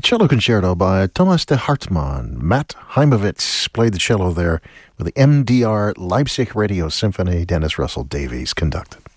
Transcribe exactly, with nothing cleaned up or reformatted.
cello concerto by Thomas de Hartmann. Matt Heimovitz played the cello there with the M D R Leipzig Radio Symphony. Dennis Russell Davies conducted.